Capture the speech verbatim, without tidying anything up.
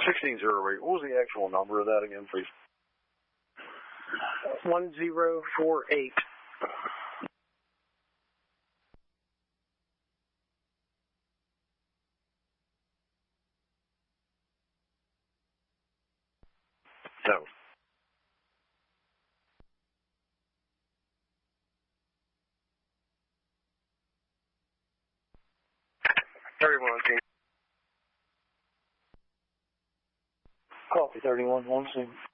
sixteen zero eight. What was the actual number of that again, please? one zero four eight. No. thirty-one on scene. Copy, thirty-one on scene.